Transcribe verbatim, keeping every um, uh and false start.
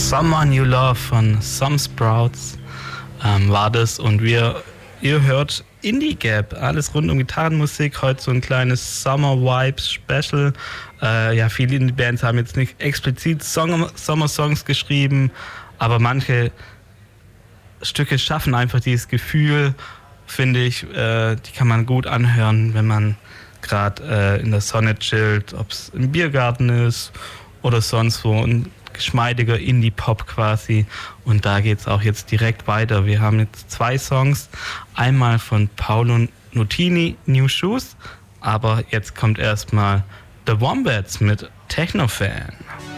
Someone You Love von Some Sprouts ähm, war das, und wir, ihr hört Indie Gap, alles rund um Gitarrenmusik, heute so ein kleines Summer Vibes Special. Äh, ja, viele Indie-Bands haben jetzt nicht explizit Song- Sommer-Songs geschrieben, aber manche Stücke schaffen einfach dieses Gefühl, finde ich, äh, die kann man gut anhören, wenn man gerade äh, in der Sonne chillt, ob es im Biergarten ist oder sonst wo. Ein geschmeidiger Indie-Pop quasi. Und da geht es auch jetzt direkt weiter. Wir haben jetzt zwei Songs. Einmal von Paolo Nutini, New Shoes. Aber jetzt kommt erstmal The Wombats mit Techno-Fan.